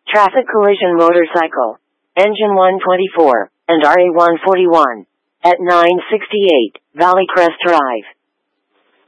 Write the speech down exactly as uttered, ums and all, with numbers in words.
Traffic collision motorcycle. Engine one twenty-four and R A one forty-one. At nine sixty-eight Valley Crest Drive.